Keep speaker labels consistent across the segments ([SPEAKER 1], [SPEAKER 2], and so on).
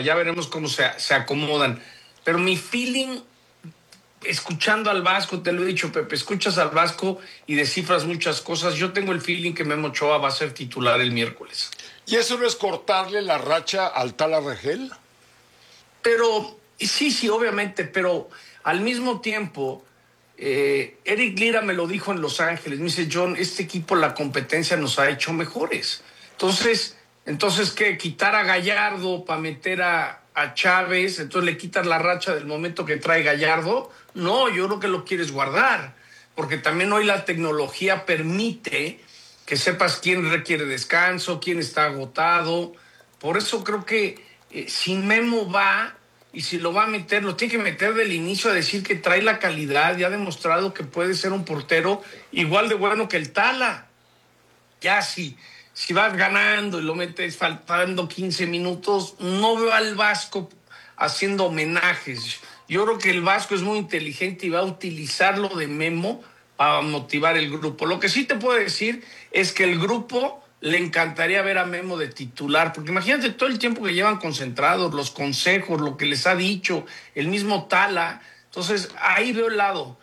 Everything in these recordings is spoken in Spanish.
[SPEAKER 1] ya veremos cómo se acomodan. Pero mi feeling, escuchando al Vasco, te lo he dicho, Pepe, escuchas al Vasco y descifras muchas cosas. Yo tengo el feeling que Memo Ochoa va a ser titular el miércoles.
[SPEAKER 2] ¿Y eso no es cortarle la racha al Tala Regel?
[SPEAKER 1] Pero, sí, obviamente, pero al mismo tiempo, Eric Lira me lo dijo en Los Ángeles, me dice, John, este equipo, la competencia nos ha hecho mejores. Entonces ¿qué? ¿Quitar a Gallardo para meter a Chávez? Entonces le quitas la racha del momento que trae Gallardo. No, yo creo que lo quieres guardar, porque también hoy la tecnología permite que sepas quién requiere descanso, quién está agotado. Por eso creo que si Memo va, y si lo va a meter, lo tiene que meter del inicio a decir que trae la calidad y ha demostrado que puede ser un portero igual de bueno que el Tala. Ya si vas ganando y lo metes faltando 15 minutos, no veo al Vasco haciendo homenajes. Yo creo que el Vasco es muy inteligente y va a utilizarlo de Memo para motivar el grupo. Lo que sí te puedo decir es que el grupo le encantaría ver a Memo de titular, porque imagínate todo el tiempo que llevan concentrados, los consejos, lo que les ha dicho, el mismo Tala. Entonces ahí veo el lado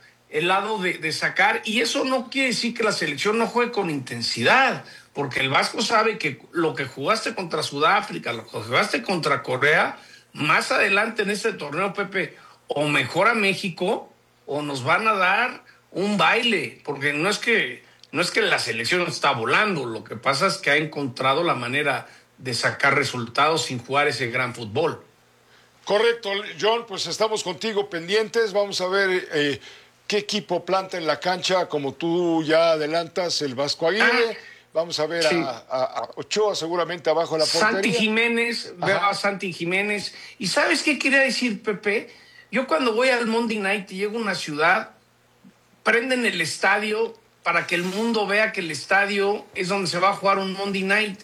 [SPEAKER 1] de sacar, y eso no quiere decir que la selección no juegue con intensidad, porque el Vasco sabe que lo que jugaste contra Sudáfrica, lo que jugaste contra Corea, más adelante en este torneo, Pepe, o mejora México o nos van a dar un baile, porque no es que la selección está volando, lo que pasa es que ha encontrado la manera de sacar resultados sin jugar ese gran fútbol.
[SPEAKER 2] Correcto, John, pues estamos contigo pendientes, vamos a ver qué equipo planta en la cancha, como tú ya adelantas, el Vasco Aguirre, vamos a ver sí. a Ochoa seguramente abajo de la portería.
[SPEAKER 1] Santi Jiménez, veo a Santi Jiménez, y ¿sabes qué quería decir, Pepe? Yo cuando voy al Monday Night y llego a una ciudad, prenden el estadio para que el mundo vea que el estadio es donde se va a jugar un Monday Night.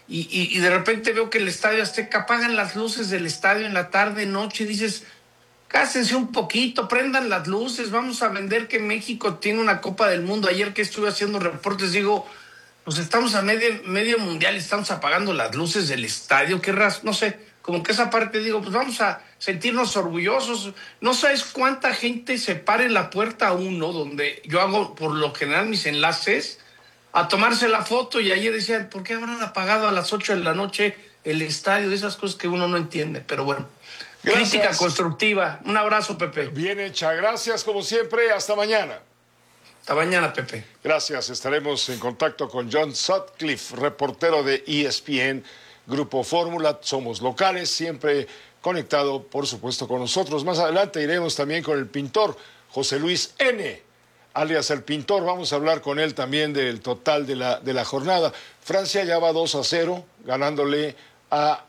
[SPEAKER 1] Y de repente veo que el Estadio Azteca, apagan las luces del estadio en la tarde, noche, y dices, cásense un poquito, prendan las luces, vamos a vender que México tiene una Copa del Mundo. Ayer que estuve haciendo reportes, digo, pues estamos a medio mundial y estamos apagando las luces del estadio, no sé, como que esa parte digo, pues vamos a sentirnos orgullosos. No sabes cuánta gente se para en la puerta 1, donde yo hago por lo general mis enlaces, a tomarse la foto, y ayer decían, ¿por qué habrán apagado a las 8 de la noche el estadio? De esas cosas que uno no entiende, pero bueno. Gracias. Crítica constructiva. Un abrazo, Pepe.
[SPEAKER 2] Bien hecha, gracias como siempre, hasta mañana.
[SPEAKER 1] Hasta mañana, Pepe.
[SPEAKER 2] Gracias, estaremos en contacto con John Sutcliffe, reportero de ESPN, Grupo Fórmula, somos locales, siempre conectado, por supuesto, con nosotros. Más adelante iremos también con el pintor José Luis N., alias el pintor, vamos a hablar con él también del total de la jornada. Francia ya va 2-0, ganándole a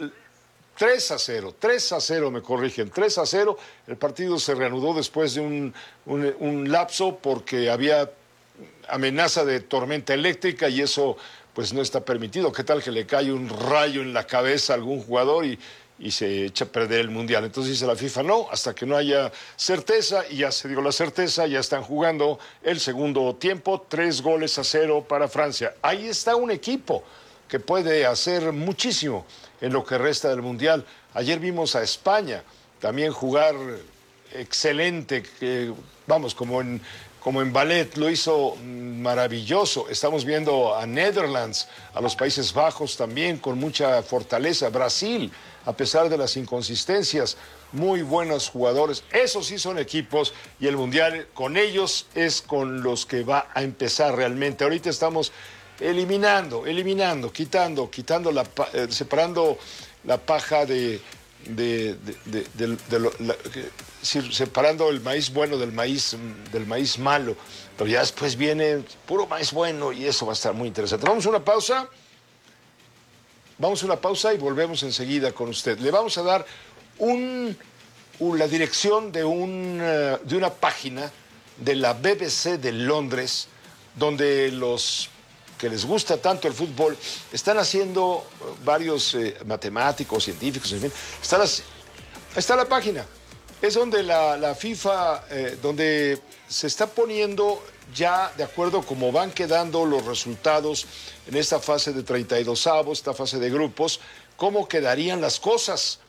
[SPEAKER 2] 3-0, me corrigen, 3-0. El partido se reanudó después de un lapso porque había amenaza de tormenta eléctrica y eso pues no está permitido. ¿Qué tal que le cae un rayo en la cabeza a algún jugador y se echa a perder el Mundial? Entonces dice la FIFA, no, hasta que no haya certeza, y ya se dio la certeza, ya están jugando el segundo tiempo, 3-0 para Francia. Ahí está un equipo que puede hacer muchísimo en lo que resta del Mundial. Ayer vimos a España también jugar excelente, vamos, como en ballet, lo hizo maravilloso. Estamos viendo a Netherlands, a los Países Bajos también con mucha fortaleza. Brasil, a pesar de las inconsistencias, muy buenos jugadores. Esos sí son equipos, y el Mundial con ellos es con los que va a empezar realmente. Ahorita estamos eliminando, quitando separando la paja separando el maíz bueno del maíz malo, pero ya después viene puro maíz bueno y eso va a estar muy interesante. Vamos a una pausa y volvemos enseguida con usted. Le vamos a dar la dirección de una página de la BBC de Londres, donde los que les gusta tanto el fútbol están haciendo varios matemáticos, científicos, en fin, está la página. Es donde la FIFA, donde se está poniendo ya de acuerdo cómo van quedando los resultados en esta fase de 32avos, esta fase de grupos, cómo quedarían las cosas